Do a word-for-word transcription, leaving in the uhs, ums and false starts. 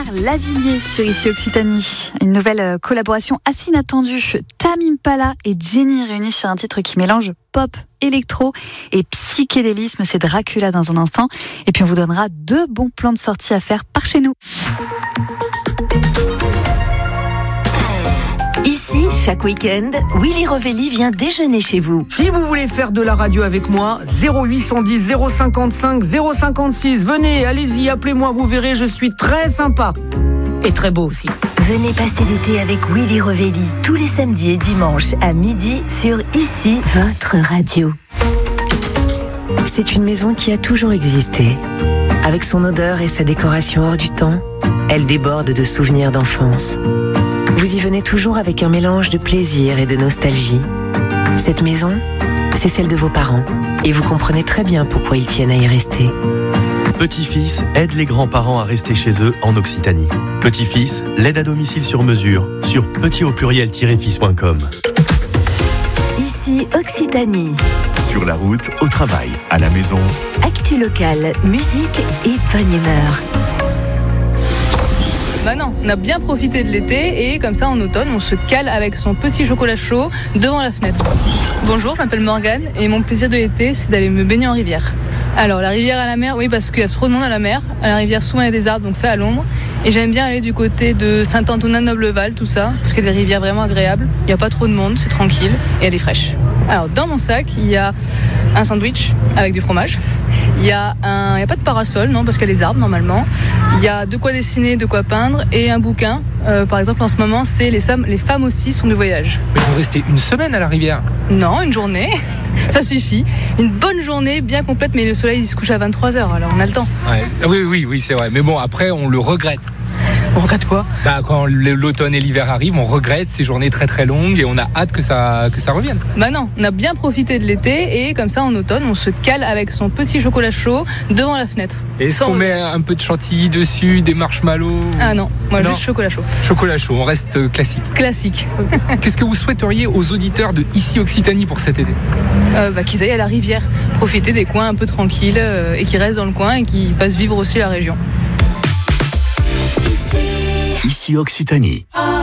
Pierre Lavillier sur Ici Occitanie. Une nouvelle collaboration assez inattendue. Tame Impala et Jenny réunis sur un titre qui mélange pop, électro et psychédélisme. C'est Dracula dans un instant. Et puis on vous donnera deux bons plans de sortie à faire par chez nous. Ici, chaque week-end, Willy Rovelli vient déjeuner chez vous. Si vous voulez faire de la radio avec moi, zéro huit cent dix, zéro cinquante-cinq, zéro cinquante-six. Venez, allez-y, appelez-moi, vous verrez, je suis très sympa. Et très beau aussi. Venez passer l'été avec Willy Rovelli, tous les samedis et dimanches à midi sur Ici, votre radio. C'est une maison qui a toujours existé. Avec son odeur et sa décoration hors du temps, elle déborde de souvenirs d'enfance. Vous y venez toujours avec un mélange de plaisir et de nostalgie. Cette maison, c'est celle de vos parents. Et vous comprenez très bien pourquoi ils tiennent à y rester. Petit-Fils aide les grands-parents à rester chez eux en Occitanie. Petit-Fils, l'aide à domicile sur mesure sur petit au pluriel tiret fils point com. Ici Occitanie. Sur la route, au travail, à la maison. Actu locale, musique et bonne humeur. Bah non, on a bien profité de l'été et comme ça en automne on se cale avec son petit chocolat chaud devant la fenêtre. Bonjour, je m'appelle Morgane et mon plaisir de l'été c'est d'aller me baigner en rivière. Alors la rivière à la mer, oui parce qu'il y a trop de monde à la mer. À la rivière souvent il y a des arbres donc ça à l'ombre. Et j'aime bien aller du côté de Saint-Antonin-Nobleval, tout ça, parce qu'il y a des rivières vraiment agréables. Il n'y a pas trop de monde, c'est tranquille et elle est fraîche. Alors dans mon sac il y a un sandwich avec du fromage. Il y a un, il y a pas de parasol, non, parce qu'il y a les arbres normalement. Il y a de quoi dessiner, de quoi peindre et un bouquin. Euh, par exemple, en ce moment, c'est les, sam- les femmes aussi sont de voyage. Mais vous restez une semaine à la rivière? Non, une journée. Ça suffit. Une bonne journée bien complète, mais le soleil il se couche à vingt-trois heures, alors on a le temps. Ouais. Oui, oui, oui, c'est vrai. Mais bon, après, on le regrette. On regrette quoi? Bah, quand l'automne et l'hiver arrivent, on regrette ces journées très très longues et on a hâte que ça, que ça revienne. Bah non, on a bien profité de l'été et comme ça en automne, on se cale avec son petit chocolat chaud devant la fenêtre. Et est-ce Sans qu'on regret. met un peu de chantilly dessus, des marshmallows? Ah non, moi Non. juste chocolat chaud. Chocolat chaud, on reste classique. Classique. Qu'est-ce que vous souhaiteriez aux auditeurs de Ici Occitanie pour cet été? euh, bah, Qu'ils aillent à la rivière, profiter des coins un peu tranquilles euh, et qu'ils restent dans le coin et qu'ils fassent vivre aussi la région. Ici Occitanie.